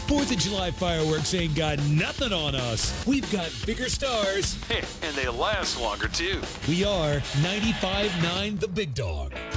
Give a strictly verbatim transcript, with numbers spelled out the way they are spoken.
fourth of July fireworks ain't got nothing on us. We've got bigger stars. And they last longer, too. We are ninety-five point nine The Big Dog.